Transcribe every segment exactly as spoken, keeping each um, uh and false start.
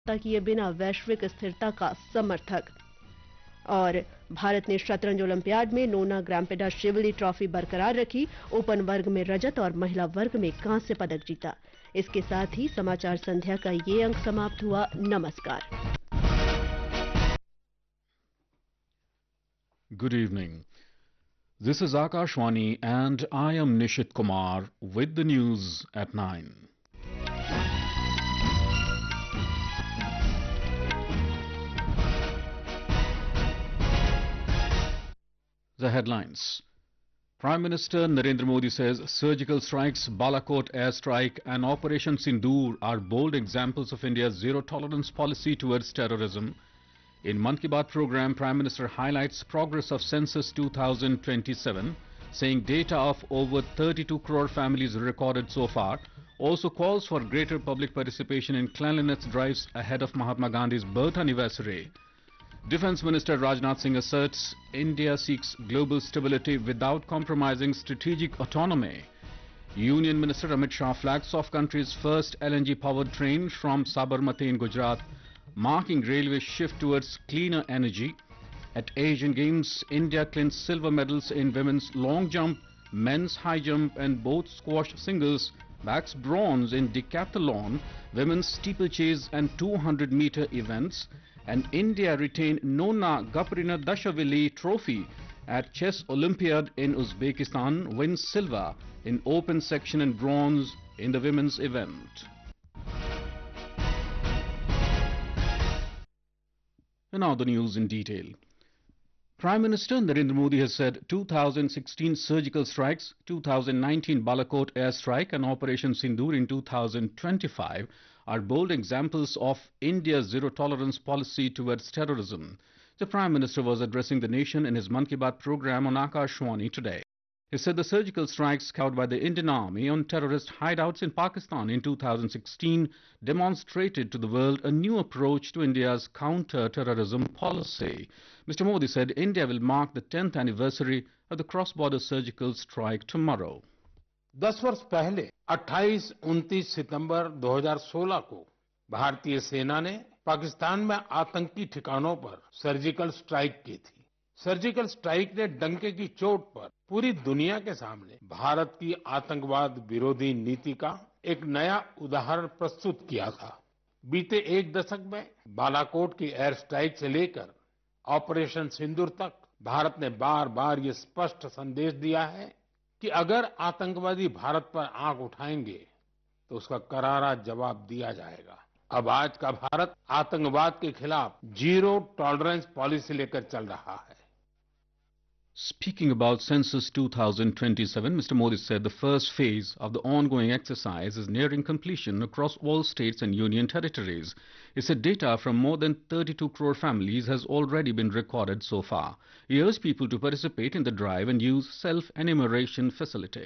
किए बिना वैश्विक स्थिरता का समर्थक। और भारत ने शतरंज ओलंपियाड में नोना ग्राम्पेडा शिवली ट्रॉफी बरकरार रखी। ओपन वर्ग में रजत और महिला वर्ग में कांस्य पदक जीता। इसके साथ ही समाचार संध्या का ये अंक समाप्त हुआ। नमस्कार। Good evening. This is Akashwani and I am Nishit Kumar with the news at nine. The headlines. Prime Minister Narendra Modi says surgical strikes, Balakot airstrike and Operation Sindoor are bold examples of India's zero-tolerance policy towards terrorism. In Mann Ki Baat program, Prime Minister highlights progress of Census two thousand twenty-seven, saying data of over thirty-two crore families recorded so far. Also calls for greater public participation in cleanliness drives ahead of Mahatma Gandhi's birth anniversary. Defence Minister Rajnath Singh asserts India seeks global stability without compromising strategic autonomy. Union Minister Amit Shah flags off country's first L N G-powered train from Sabarmati in Gujarat, marking railway's shift towards cleaner energy. At Asian Games, India clinched silver medals in women's long jump, men's high jump and both squash singles, bags bronze in decathlon, women's steeplechase and two hundred meter events. And India retained Nona Gaprina Dashavili Trophy at Chess Olympiad in Uzbekistan, wins silver in open section and bronze in the women's event. And now the news in detail. Prime Minister Narendra Modi has said two thousand sixteen surgical strikes, two thousand nineteen Balakot airstrike and Operation Sindoor in two thousand twenty-five are bold examples of India's zero-tolerance policy towards terrorism. The Prime Minister was addressing the nation in his Mann Ki Baat program on Akashwani today. He said the surgical strikes carried by the Indian Army on terrorist hideouts in Pakistan in two thousand sixteen demonstrated to the world a new approach to India's counter-terrorism policy. Mister Modi said India will mark the tenth anniversary of the cross-border surgical strike tomorrow. दस वर्ष पहले अट्ठाईस उनतीस सितंबर दो हज़ार सोलह को भारतीय सेना ने पाकिस्तान में आतंकी ठिकानों पर सर्जिकल स्ट्राइक की थी। सर्जिकल स्ट्राइक ने डंके की चोट पर पूरी दुनिया के सामने भारत की आतंकवाद विरोधी नीति का एक नया उदाहरण प्रस्तुत किया था। बीते एक दशक में बालाकोट की एयर स्ट्राइक से लेकर ऑपरेशन सिंदूर तक भारत ने बार बार ये स्पष्ट संदेश दिया है कि अगर आतंकवादी भारत पर आंख उठाएंगे तो उसका करारा जवाब दिया जाएगा। अब आज का भारत आतंकवाद के खिलाफ जीरो टॉलरेंस पॉलिसी लेकर चल रहा है। Speaking about Census two thousand twenty-seven, Mister Modi said the first phase of the ongoing exercise is nearing completion across all states and union territories. He said data from more than thirty-two crore families has already been recorded so far. He urged people to participate in the drive and use self-enumeration facility.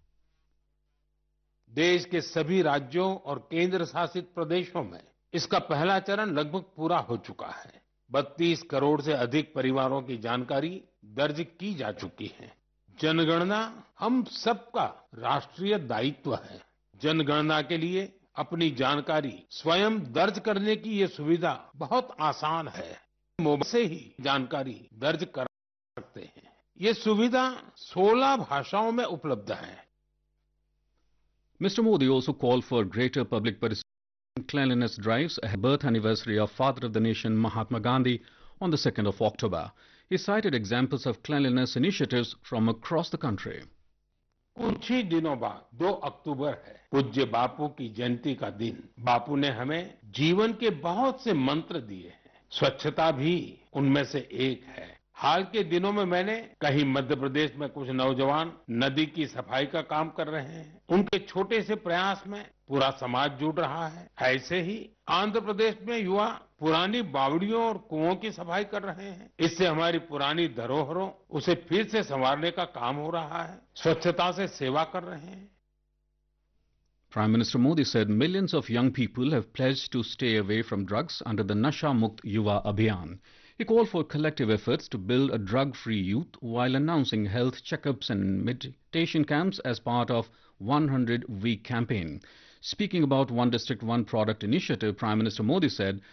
देश के सभी राज्यों और केंद्र शासित प्रदेशों में इसका पहला चरण लगभग पूरा हो चुका है। बत्तीस करोड़ से अधिक परिवारों की जानकारी दर्ज की जा चुकी है। जनगणना हम सबका राष्ट्रीय दायित्व है। जनगणना के लिए अपनी जानकारी स्वयं दर्ज करने की ये सुविधा बहुत आसान है। मोबाइल से ही जानकारी दर्ज कर सकते हैं। ये सुविधा सोलह भाषाओं में उपलब्ध है। Mister Modi also called for greater public participation in cleanliness drives ahead of the birth anniversary of Father of the Nation Mahatma Gandhi on the second of October. He cited examples of cleanliness initiatives from across the country. कुछ ही दिनों बाद दो अक्टूबर है, पूज्य बापू की जयंती का दिन। बापू ने हमें जीवन के बहुत से मंत्र दिए हैं। स्वच्छता भी उनमें से एक है। हाल के दिनों में मैंने कहीं मध्य प्रदेश में कुछ नौजवान नदी की सफाई का काम कर रहे हैं। उनके छोटे से प्रयास में पूरा समाज जुड़ रहा है। ऐसे ही आंध्र प्रदेश में युवा पुरानी बावड़ियों और कुओं की सफाई कर रहे हैं। इससे हमारी पुरानी धरोहरों उसे फिर से संवारने का काम हो रहा है। स्वच्छता से सेवा कर रहे हैं। Prime Minister Modi said millions of young people have pledged to stay away from drugs under the Nasha Mukt Yuva Abhiyan. He called for collective efforts to build a drug-free youth while announcing health checkups and meditation camps as part of one hundred week campaign. Speaking about One District, One Product initiative, Prime Minister Modi said